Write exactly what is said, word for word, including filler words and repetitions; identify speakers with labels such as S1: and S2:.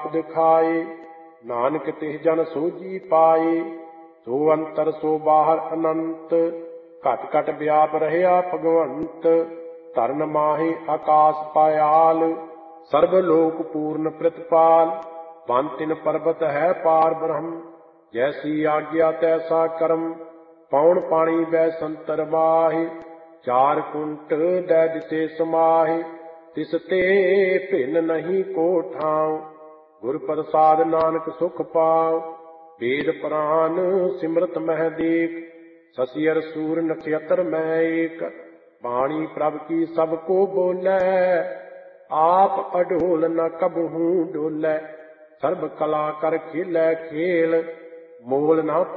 S1: ਆਪ ਦਿਖਾਏ। ਨਾਨਕ ਤਿਹ ਜਨ ਸੋਝੀ ਪਾਏ। ਸੋ ਅੰਤਰ ਸੋ ਬਾਹਰ ਅਨੰਤ, ਘਟ ਘਟ ਵਿਆਪ ਰਹਿਆ ਭਗਵੰਤ। ਧਰਨ ਮਾਹੇ ਆਕਾਸ ਪਾਇਆਲ, ਸਰਬ ਲੋਕ ਪੂਰਨ ਪ੍ਰਿਤਪਾਲ। ਬਨ ਤਿਨ ਪਰਬਤ ਹੈ ਪਾਰ ਬ੍ਰਹਮ, ਜੈਸੀ ਆਗਿਆ ਤੈਸਾ ਕਰਮ। ਪੌਣ ਪਾਣੀ ਬੈ ਸੰਤਰ ਮਾਹਿ, ਚਾਰ ਕੁੰਟ ਦੈ ਦਿਸੇ ਸਮਾਹਿ। ਤਿਸ ਤੇ ਭਿੰਨ ਨਹੀਂ ਕੋ ਠਾਉ, ਗੁਰ ਪ੍ਰਸਾਦ ਨਾਨਕ ਸੁਖ ਪਾਉ। ਵੇਦ ਪੁਰਾਨ ਸਿਮਰਤ ਮਹਿ ਦੇਖ, ਸਸੀ ਅਰ ਸੂਰ ਨਖਯਤਰ ਮੈਂ ਏਕ। ਬਾਣੀ ਪ੍ਰਭ ਕੀ ਸਭ ਕੋ ਬੋਲੇ, ਆਪ ਅਡੋਲ ਨ ਕਬਹੂ ਡੋਲੇ। ਸਰਬ ਕਲਾ ਕਰ ਖੇਲੇ ਖੇਲ, ਮੋਲ ਨਾ